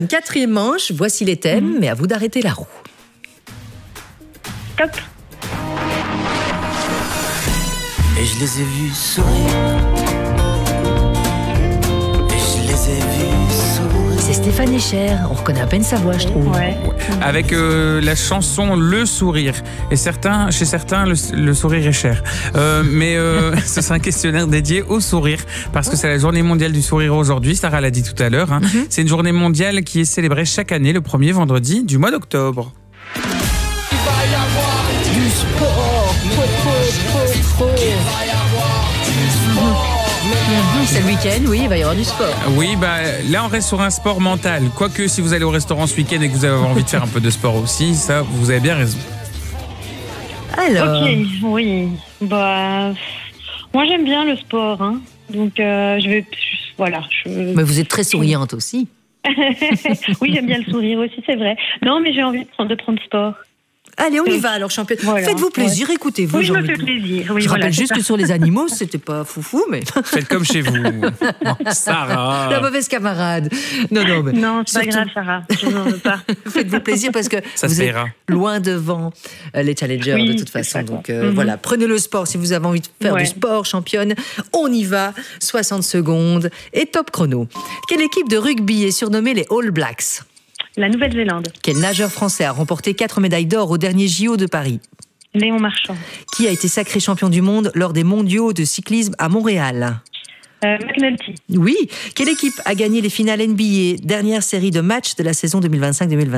Quatrième manche, voici les thèmes, mais à vous d'arrêter la roue. Top. Et je les ai vus sourire. Et je les ai vus sourire. C'est Stéphane Echer, on reconnaît à peine sa voix, je trouve. Ouais. Avec la chanson Le Sourire. Et chez certains, le sourire est cher. Mais ce sera un questionnaire dédié au sourire, parce que c'est la journée mondiale du sourire aujourd'hui, Sarah l'a dit tout à l'heure. Hein. C'est une journée mondiale qui est célébrée chaque année le premier vendredi du mois d'octobre. Du sport. C'est le week-end, oui, il va y avoir du sport. Oui, là on reste sur un sport mental. Quoique si vous allez au restaurant ce week-end et que vous avez envie de faire un peu de sport aussi, ça, vous avez bien raison. Alors. Ok, oui. Moi j'aime bien le sport, hein. Donc voilà. Mais vous êtes très souriante aussi. Oui, j'aime bien le sourire aussi, c'est vrai. Non, mais j'ai envie de prendre sport. Allez, on y va alors, championne. Voilà. Faites-vous plaisir, écoutez-vous. Oui, je me fais plaisir. Oui, je voilà, rappelle juste que sur les animaux, c'était pas foufou, mais. Faites comme chez vous. Sarah. La mauvaise camarade. Non, mais. Non, c'est pas grave, Sarah. Je n'en veux pas. Faites-vous plaisir parce que ça vous êtes ira. Loin devant les challengers de toute façon. Donc voilà, prenez le sport si vous avez envie de faire du sport, championne. On y va. 60 secondes et top chrono. Quelle équipe de rugby est surnommée les All Blacks ? La Nouvelle-Zélande. Quel nageur français a remporté 4 médailles d'or au dernier JO de Paris ? Léon Marchand. Qui a été sacré champion du monde lors des mondiaux de cyclisme à Montréal ? McNulty. Oui. Quelle équipe a gagné les finales NBA, dernière série de matchs de la saison 2025-2026 ?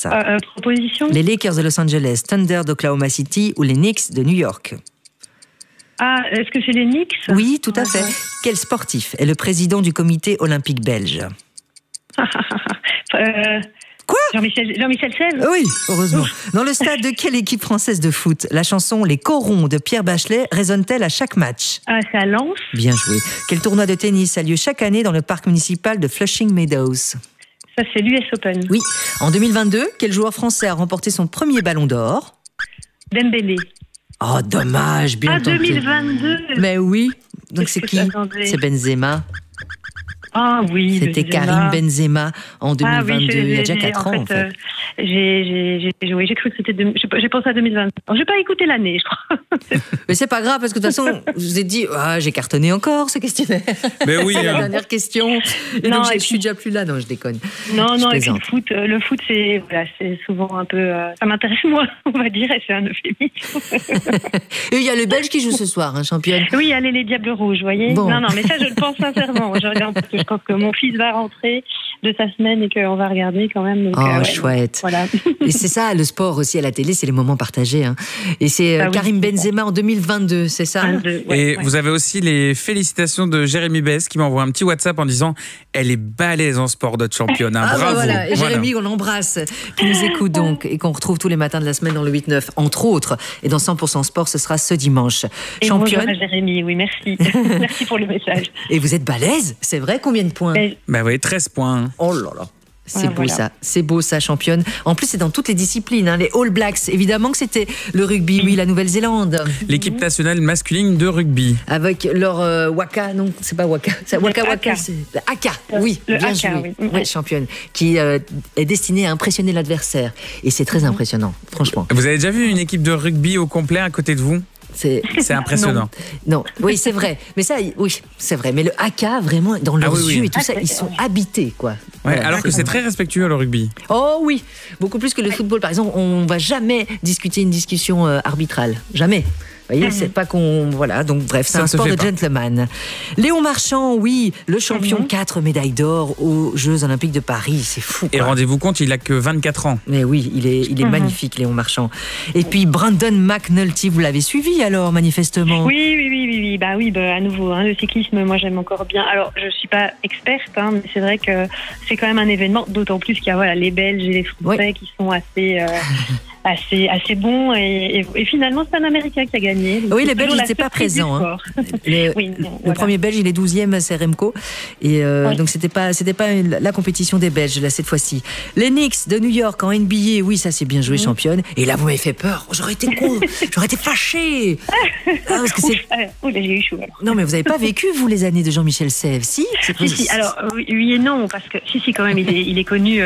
Proposition. Les Lakers de Los Angeles, Thunder d'Oklahoma City ou les Knicks de New York ? Ah, est-ce que c'est les Knicks ? Oui, tout à fait. Quel sportif est le président du comité olympique belge ? Quoi ? Jean-Michel Seize ? Oui, heureusement. Dans le stade de quelle équipe française de foot la chanson Les Corons de Pierre Bachelet résonne-t-elle à chaque match ? Ah, c'est à Lens. Bien joué. Quel tournoi de tennis a lieu chaque année dans le parc municipal de Flushing Meadows ? Ça, c'est l'US Open. Oui. En 2022, quel joueur français a remporté son premier ballon d'or ? Dembélé. Oh, dommage, bien tenté. 2022. Mais oui. Donc c'est qui ? Attendez. C'est Benzema. Ah oui. C'était Karim Benzema en 2022, il y a déjà 4 ans en fait. J'ai cru que c'était... J'ai pensé à 2020. Alors, j'ai pas écouté l'année, je crois. Mais c'est pas grave, parce que de toute façon, je vous ai dit, j'ai cartonné encore ce questionnaire. Mais oui. C'est la dernière question. Et Non, donc, et je suis déjà plus là. Non, je déconne. Non, Je et puis plaisante. le foot, c'est souvent un peu... ça m'intéresse moins, on va dire, et c'est un euphémisme. Et il y a le Belge qui joue ce soir, championne. Oui, allez, les Diables Rouges, vous voyez. Bon. Non, mais ça, je le pense sincèrement. Je regarde parce que je pense que mon fils va rentrer de sa semaine et qu'on va regarder quand même. Donc, chouette. Voilà. Et c'est ça, le sport aussi à la télé, c'est les moments partagés. Et c'est Karim Benzema en 2022, c'est ça ? Vous avez aussi les félicitations de Jérémy Bess qui m'envoie un petit WhatsApp en disant « Elle est balèze en sport, notre championne. Bravo !» Voilà. Et Jérémy, on l'embrasse, qui nous écoute donc et qu'on retrouve tous les matins de la semaine dans le 8-9, entre autres. Et dans 100% Sport, ce sera ce dimanche. Et Championne. bonjour à Jérémy, oui, merci. Merci pour le message. Et vous êtes balèze, c'est vrai, combien de points ? Bah oui, 13 points. Oh là là. C'est beau voilà. ça, c'est beau ça, championne. En plus, c'est dans toutes les disciplines, les All Blacks. Évidemment que c'était le rugby, oui, la Nouvelle-Zélande. L'équipe nationale masculine de rugby. Avec leur Waka, non, c'est pas Waka, c'est Waka, c'est le Haka, oui, Le bien haka, joué. oui. Ouais, championne, qui est destinée à impressionner l'adversaire. Et c'est très impressionnant, franchement. Vous avez déjà vu une équipe de rugby au complet à côté de vous ? C'est impressionnant. Non, oui, c'est vrai. Mais ça, oui, c'est vrai. Mais le haka, vraiment, dans leurs yeux et tout ça, ils sont habités, quoi. Ouais, Voilà, alors que c'est très respectueux le rugby. Oh oui, beaucoup plus que le football. Par exemple, on va jamais discuter une discussion arbitrale. Jamais. Vous voyez, c'est pas qu'on... Voilà, donc bref, c'est un sport de gentleman. Léon Marchand, oui, le champion, 4 médailles d'or aux Jeux Olympiques de Paris. C'est fou, quoi. Et rendez-vous compte, il a que 24 ans. Mais oui, il est magnifique, Léon Marchand. Et puis, Brandon McNulty, vous l'avez suivi alors, manifestement ? Oui. Bah, à nouveau, le cyclisme, moi, j'aime encore bien. Alors, je suis pas experte, mais c'est vrai que c'est quand même un événement, d'autant plus qu'il y a les Belges et les Français qui sont assez... assez bon. Et finalement, c'est un Américain qui a gagné. Oui, les Belges n'étaient pas présents. Hein. Le premier Belge, il est 12e, c'est Remco. Et donc, c'était pas la compétition des Belges, là, cette fois-ci. Les Knicks de New York en NBA, oui, ça, c'est bien joué, championne. Et là, vous m'avez fait peur. J'aurais été fâchée. Parce que j'ai eu chaud. Non, mais vous n'avez pas vécu, vous, les années de Jean-Michel Sèvres, si? Si, alors, oui et non, parce que, si, quand même, il est connu